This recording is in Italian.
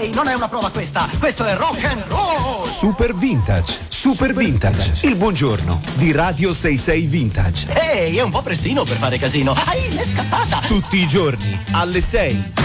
Ehi, non è una prova questa, questo è rock and roll. Super Vintage, Super Vintage, il buongiorno di Radio 66 Vintage. Ehi, è un po' prestino per fare casino. È scappata. Tutti i giorni alle 6.